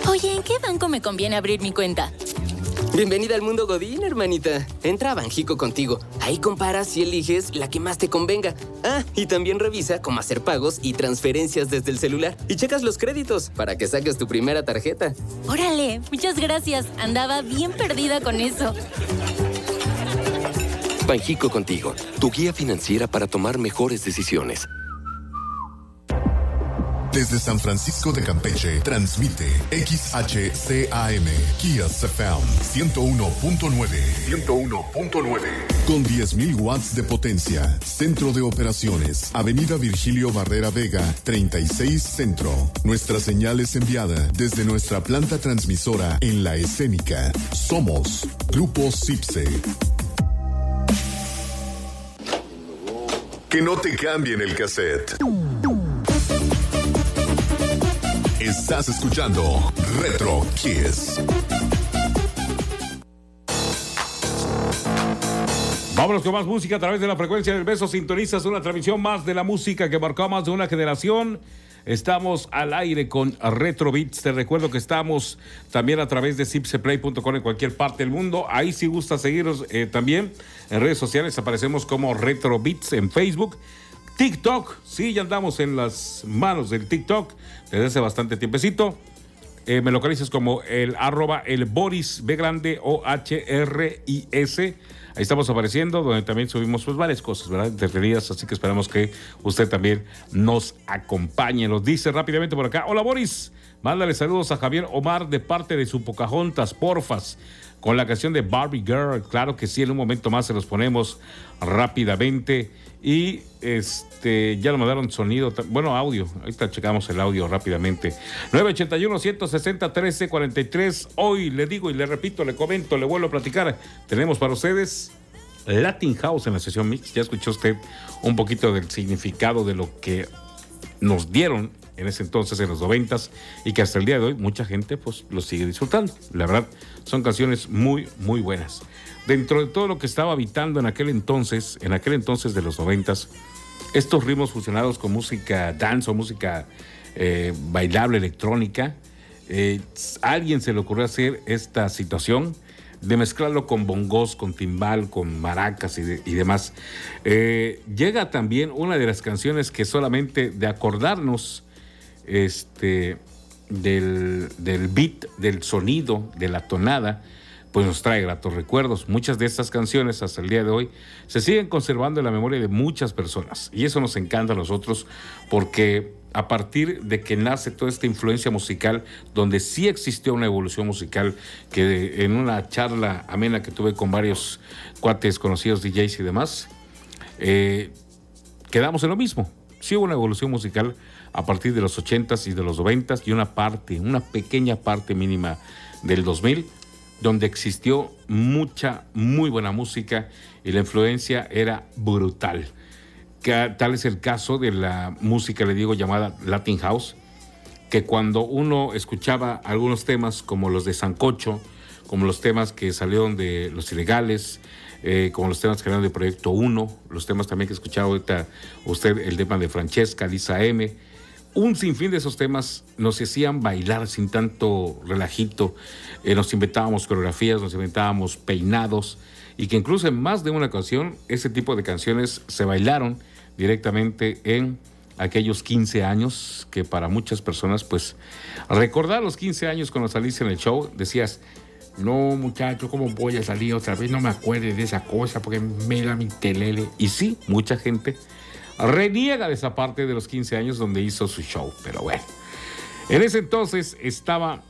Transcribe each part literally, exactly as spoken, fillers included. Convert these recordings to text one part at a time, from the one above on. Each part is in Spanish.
Oye, ¿en qué banco me conviene abrir mi cuenta? Bienvenida al mundo Godín, hermanita. Entra a Banjico Contigo. Ahí comparas y eliges la que más te convenga. Ah, y también revisa cómo hacer pagos y transferencias desde el celular. Y checas los créditos para que saques tu primera tarjeta. Órale, muchas gracias. Andaba bien perdida con eso. Banjico Contigo, tu guía financiera para tomar mejores decisiones. Desde San Francisco de Campeche, transmite X H C A M, Kias F M, ciento uno punto nueve. ciento uno punto nueve. Con diez mil watts de potencia. Centro de operaciones. Avenida Virgilio Barrera Vega, treinta y seis Centro. Nuestra señal es enviada desde nuestra planta transmisora en La Escénica. Somos Grupo Cipse. Que no te cambien el cassette. Estás escuchando Retro Kiss. Vámonos con más música a través de la frecuencia del beso. Sintonizas una transmisión más de la música que marcó a más de una generación. Estamos al aire con Retro Beats. Te recuerdo que estamos también a través de cipseplay punto com en cualquier parte del mundo. Ahí si gusta seguirnos eh, también en redes sociales aparecemos como Retro Beats en Facebook. TikTok, sí, ya andamos en las manos del TikTok desde hace bastante tiempecito. Eh, me localizas como el arroba el Boris B grande O H R I S. Ahí estamos apareciendo, donde también subimos pues varias cosas, ¿verdad? Entretenidas, así que esperamos que usted también nos acompañe. Nos dice rápidamente por acá, hola Boris, mándale saludos a Javier Omar de parte de su Pocahontas, porfas, con la canción de Barbie Girl. Claro que sí, en un momento más se los ponemos rápidamente. Y este ya lo mandaron sonido, bueno, audio. Ahorita checamos el audio rápidamente. nueve ochenta y uno, ciento sesenta, trece cuarenta y tres. Hoy le digo y le repito, le comento, le vuelvo a platicar. Tenemos para ustedes Latin House en la sesión mix. Ya escuchó usted un poquito del significado de lo que nos dieron en ese entonces, en los noventas, y que hasta el día de hoy mucha gente pues lo sigue disfrutando. La verdad, son canciones muy, muy buenas. Dentro de todo lo que estaba habitando en aquel entonces, en aquel entonces de los noventas, estos ritmos fusionados con música dance o música eh, bailable electrónica, eh, a alguien se le ocurrió hacer esta situación de mezclarlo con bongos, con timbal, con maracas y, de, y demás. Eh, llega también una de las canciones que solamente de acordarnos este, del, del beat, del sonido, de la tonada, pues nos trae gratos recuerdos. Muchas de estas canciones hasta el día de hoy se siguen conservando en la memoria de muchas personas y eso nos encanta a nosotros porque a partir de que nace toda esta influencia musical, donde sí existió una evolución musical, que en una charla amena que tuve con varios cuates conocidos, D Js y demás, eh, quedamos en lo mismo. Sí hubo una evolución musical a partir de los ochentas y de los noventas y una parte, una pequeña parte mínima del dos mil, donde existió mucha, muy buena música y la influencia era brutal. Que, tal es el caso de la música, le digo, llamada Latin House, que cuando uno escuchaba algunos temas como los de Sancocho, como los temas que salieron de Los Ilegales, eh, como los temas que salieron de Proyecto uno, los temas también que escuchaba ahorita usted, el tema de Francesca, Lisa M., un sinfín de esos temas nos hacían bailar sin tanto relajito, eh, nos inventábamos coreografías, nos inventábamos peinados, y que incluso en más de una ocasión ese tipo de canciones se bailaron directamente en aquellos quince años, que para muchas personas, pues, recordar los quince años cuando saliste en el show, decías, no muchacho, ¿cómo voy a salir otra vez? No me acuerdo de esa cosa porque me da mi telele. Y sí, mucha gente reniega de esa parte de los quince años donde hizo su show, pero bueno. En ese entonces estaba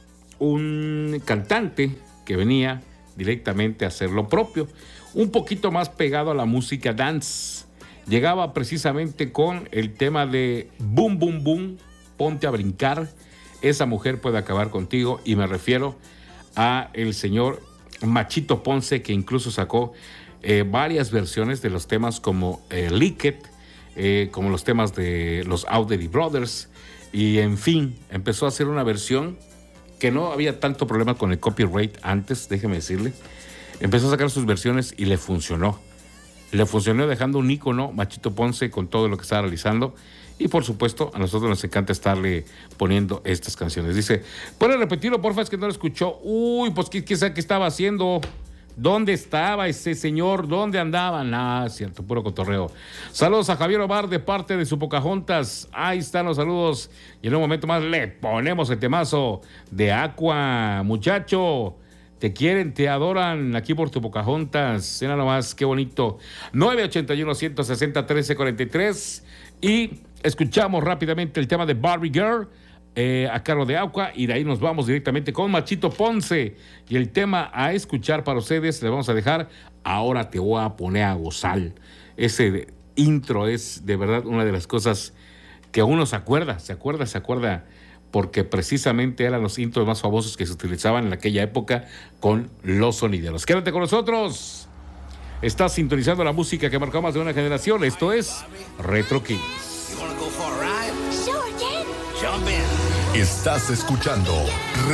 un cantante que venía directamente a hacer lo propio, un poquito más pegado a la música dance. Llegaba precisamente con el tema de Boom Boom Boom, ponte a brincar, esa mujer puede acabar contigo, y me refiero a el señor Machito Ponce, que incluso sacó eh, varias versiones de los temas como eh, Lick It, Eh, como los temas de los Audrey Brothers, y en fin, empezó a hacer una versión que no había tanto problema con el copyright antes, déjeme decirle. Empezó a sacar sus versiones y le funcionó. Le funcionó dejando un ícono, Machito Ponce, con todo lo que estaba realizando, Y por supuesto, a nosotros nos encanta estarle poniendo estas canciones. Dice, ¿puede repetirlo, porfa? Es que no lo escuchó. Uy, pues ¿qué, qué, qué estaba haciendo? ¿Dónde estaba ese señor? ¿Dónde andaban? Ah, cierto, puro cotorreo. Saludos a Javier Omar de parte de su Pocahontas. Ahí están los saludos. Y en un momento más le ponemos el temazo de Aqua. Muchacho, te quieren, te adoran aquí por tu Pocahontas. Mira nomás, qué bonito. nueve ochenta y uno, ciento sesenta, trece cuarenta y tres. Y escuchamos rápidamente el tema de Barbie Girl. Eh, a cargo de Aqua, y de ahí nos vamos directamente con Machito Ponce y el tema a escuchar para ustedes. Le vamos a dejar Ahora te voy a poner a gozar. Ese intro es de verdad una de las cosas que uno se acuerda, se acuerda, se acuerda, porque precisamente eran los intros más famosos que se utilizaban en aquella época con los sonideros. Quédate con nosotros. Estás sintonizando la música que marcó más de una generación. Esto es Retro Kings. Estás escuchando